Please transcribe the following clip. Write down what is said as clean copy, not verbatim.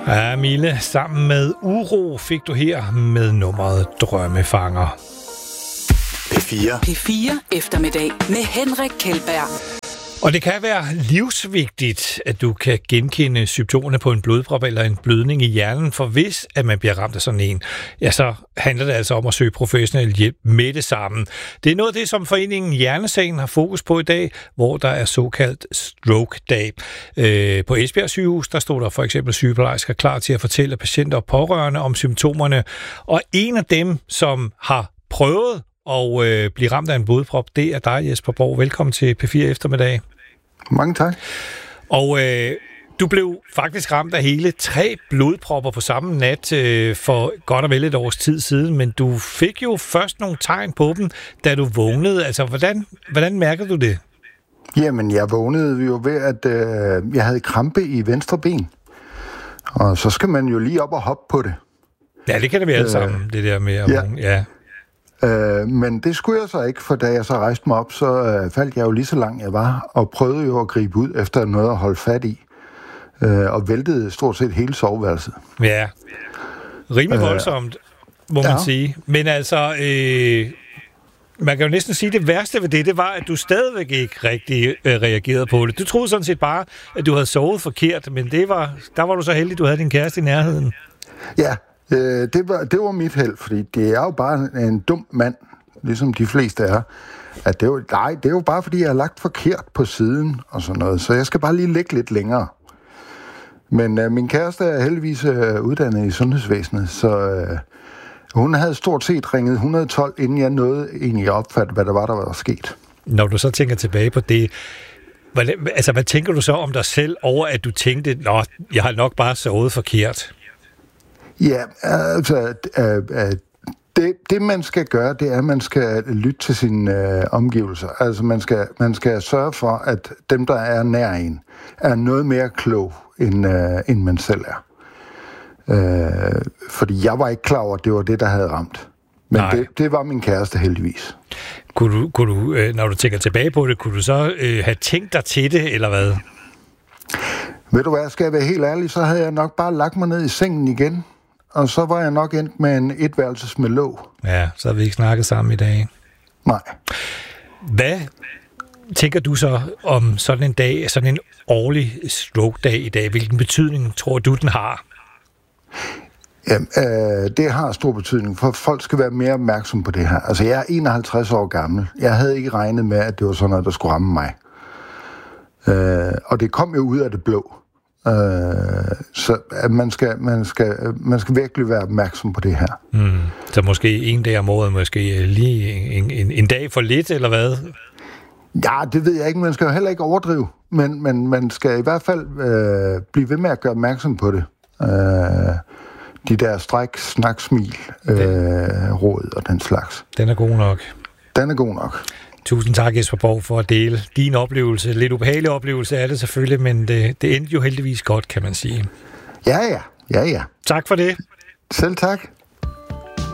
Ja, Mille, sammen med Uro fik du her med nummeret Drømmefanger. P4 eftermiddag med Henrik Kjeldberg. Og det kan være livsvigtigt, at du kan genkende symptomerne på en blodprop eller en blødning i hjernen, for hvis at man bliver ramt af sådan en, ja, så handler det altså om at søge professionel hjælp med det samme. Det er noget af det, som foreningen Hjernesagen har fokus på i dag, hvor der er såkaldt stroke-dag. På Esbjerg sygehus, der stod der for eksempel sygeplejersker klar til at fortælle patienter og pårørende om symptomerne, og en af dem, som har prøvet og blive ramt af en blodprop, det er dig, Jesper Borg. Velkommen til P4 eftermiddag. Mange tak. Og du blev faktisk ramt af hele 3 blodpropper på samme nat for godt og vel et års tid siden, men du fik jo først nogle tegn på dem, da du vågnede. Altså, hvordan mærkede du det? Jamen, jeg vågnede jo ved, at jeg havde krampe i venstre ben. Og så skal man jo lige op og hoppe på det. Ja, det kan det være alt sammen, det der med at vågne. Ja. Men det skulle jeg så ikke, for da jeg så rejste mig op, så faldt jeg jo lige så langt jeg var, og prøvede jo at gribe ud efter noget at holde fat i, og væltede stort set hele soveværelset. Ja, rimelig voldsomt, må man sige. Men altså, man kan jo næsten sige, at det værste ved det var, at du stadigvæk ikke rigtig reagerede på det. Du troede sådan set bare, at du havde sovet forkert, men der var du så heldig, at du havde din kæreste i nærheden. Ja. Det var mit held, fordi det er jo bare en dum mand, ligesom de fleste er. At det er jo bare fordi, jeg har lagt forkert på siden og sådan noget, så jeg skal bare lige ligge lidt længere. Men min kæreste er heldigvis uddannet i sundhedsvæsenet, så hun havde stort set ringet 112, inden jeg nåede egentlig at opfatte, hvad der var sket. Når du så tænker tilbage på det, hvad tænker du så om dig selv over, at du tænkte, jeg har nok bare sovet forkert? Ja, altså, det man skal gøre, det er, at man skal lytte til sine omgivelser. Altså, man skal sørge for, at dem, der er nær en, er noget mere klog, end man selv er. Fordi jeg var ikke klar over, at det var det, der havde ramt. Men det var min kæreste heldigvis. Kunne du, når du tænker tilbage på det, kunne du så have tænkt dig til det, eller hvad? Ved du hvad, skal jeg være helt ærlig, så havde jeg nok bare lagt mig ned i sengen igen. Og så var jeg nok endt med en etværelses med låg. Ja, så har vi ikke snakket sammen i dag. Nej. Hvad tænker du så om sådan en dag, sådan en årlig stroke-dag i dag? Hvilken betydning tror du, den har? Jamen, det har stor betydning, for folk skal være mere opmærksomme på det her. Altså, jeg er 51 år gammel. Jeg havde ikke regnet med, at det var sådan noget, der skulle ramme mig. Og det kom jo ud af det blå. Så man skal virkelig være opmærksom på det her. Så måske en dag om året, måske lige en dag for lidt, eller hvad? Ja, det ved jeg ikke. Man skal jo heller ikke overdrive, men man skal i hvert fald blive ved med at gøre opmærksom på det. De der stræk, snak, smil, råd og den slags. Den er god nok. Den er god nok. Tusind tak, Jesper Borg, for at dele din oplevelse. Lidt ubehagelig oplevelse er det selvfølgelig, men det endte jo heldigvis godt, kan man sige. Ja. Tak for det. Selv tak.